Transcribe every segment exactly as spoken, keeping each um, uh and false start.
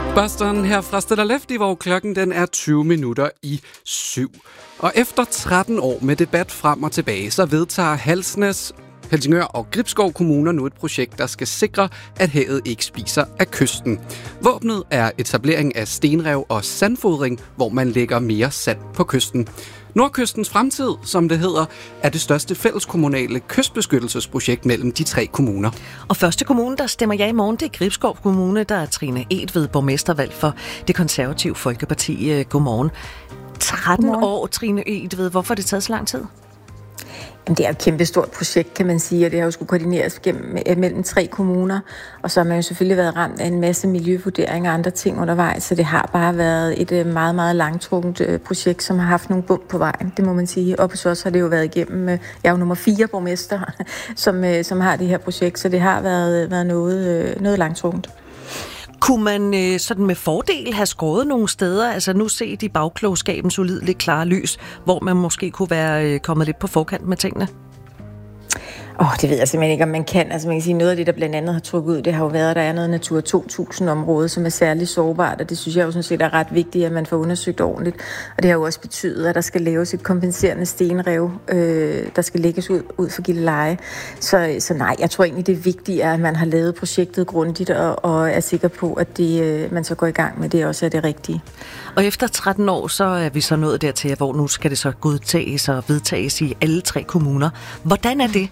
Boston her fra Stedder Lefty, hvor klokken den er tyve minutter i syv. Og efter tretten år med debat frem og tilbage, så vedtager Halsnæs, Helsingør og Gribskov kommuner nu et projekt, der skal sikre, at havet ikke spiser af kysten. Våbnet er etablering af stenrev og sandfodring, hvor man lægger mere sand på kysten. Nordkystens Fremtid, som det hedder, er det største fælleskommunale kystbeskyttelsesprojekt mellem de tre kommuner. Og første kommune, der stemmer ja i morgen, det er Gribskov Kommune, der er Trine Edved, borgmestervalg for Det Konservative Folkeparti. Godmorgen. tretten Godmorgen. År, Trine Edved. Hvorfor har det taget så lang tid? Jamen, det er et kæmpestort projekt, kan man sige, og det har jo skulle koordineres gennem, mellem tre kommuner, og så har man jo selvfølgelig været ramt af en masse miljøvurderinger og andre ting undervejs, så det har bare været et meget, meget langtrukket projekt, som har haft nogle bump på vejen, det må man sige. Og hos os har det jo været igennem, jeg er jo nummer fire borgmester, som, som har det her projekt, så det har været, været noget, noget langtrukket. Kunne man øh, sådan med fordel have skåret nogle steder, altså nu se de bagklogskabens ulideligt klare lys, hvor man måske kunne være øh, kommet lidt på forkant med tingene? Åh, oh, det ved jeg simpelthen ikke, om man kan. Altså man kan sige, noget af det, der blandt andet har trukket ud, det har jo været, at der er noget Natura to tusind-område, som er særligt sårbart, og det synes jeg jo sådan set er ret vigtigt, at man får undersøgt ordentligt. Og det har jo også betydet, at der skal laves et kompenserende stenrev, øh, der skal lægges ud, ud for Gilleleje. Så, så nej, jeg tror egentlig, det er vigtigt, at man har lavet projektet grundigt, og, og er sikker på, at det, øh, man så går i gang med det også er det rigtige. Og efter tretten år, så er vi så nået dertil, hvor nu skal det så godtages og vedtages i alle tre kommuner. Hvordan er det?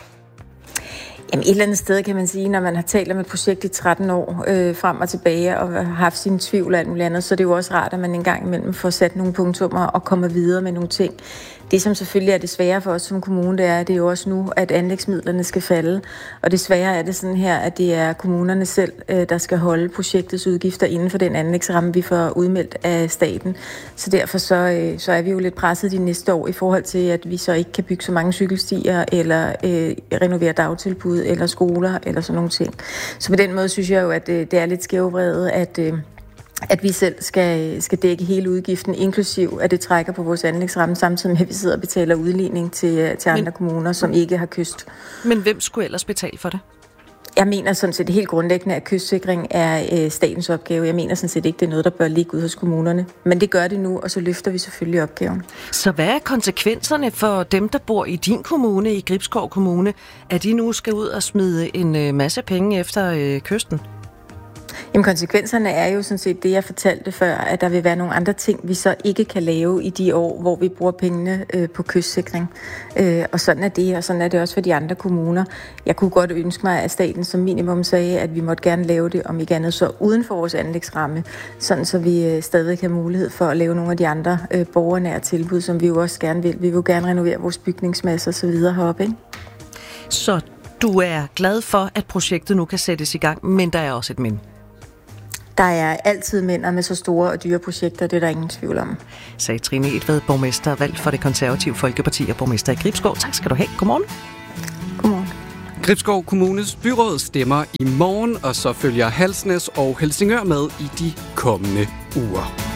Jamen et eller andet sted kan man sige, når man har talt om et projekt i tretten år øh, frem og tilbage og har haft sine tvivl og alt muligt andet, så er det jo også rart, at man en gang imellem får sat nogle punktummer og kommer videre med nogle ting. Det, som selvfølgelig er det svære for os som kommune, det er, det er jo også nu, at anlægsmidlerne skal falde. Og det svære er det sådan her, at det er kommunerne selv, der skal holde projektets udgifter inden for den anlægsramme, vi får udmeldt af staten. Så derfor så, så er vi jo lidt presset de næste år i forhold til, at vi så ikke kan bygge så mange cykelstier, eller øh, renovere dagtilbud, eller skoler, eller sådan nogle ting. Så på den måde synes jeg jo, at det er lidt skævvredet, at øh, at vi selv skal, skal dække hele udgiften, inklusiv at det trækker på vores anlægsramme, samtidig med at vi sidder og betaler udligning til, til andre men, kommuner, som ikke har kyst. Men hvem skulle ellers betale for det? Jeg mener sådan set helt grundlæggende, at kystsikring er øh, statens opgave. Jeg mener sådan set ikke, det er noget, der bør ligge ud hos kommunerne. Men det gør det nu, og så løfter vi selvfølgelig opgaven. Så hvad er konsekvenserne for dem, der bor i din kommune, i Gribskov Kommune, at de nu skal ud og smide en øh, masse penge efter øh, kysten? Jamen konsekvenserne er jo sådan set det, jeg fortalte før, at der vil være nogle andre ting, vi så ikke kan lave i de år, hvor vi bruger pengene øh, på kystsikring. Øh, og sådan er det, og sådan er det også for de andre kommuner. Jeg kunne godt ønske mig, at staten som minimum sagde, at vi måtte gerne lave det, om ikke andet så uden for vores anlægsramme, sådan så vi øh, stadig har mulighed for at lave nogle af de andre øh, borgernære tilbud, som vi jo også gerne vil. Vi vil jo gerne renovere vores bygningsmasse og så videre heroppe, ikke? Så du er glad for, at projektet nu kan sættes i gang, men der er også et men. Der er altid mænd med så store og dyre projekter, det er der ingen tvivl om. Sagde Trine Edved, borgmester valgt for Det Konservative Folkeparti og borgmester i Gribskov. Tak skal du have. Godmorgen. Godmorgen. Gribskov Kommunes byråd stemmer i morgen, og så følger Halsnæs og Helsingør med i de kommende uger.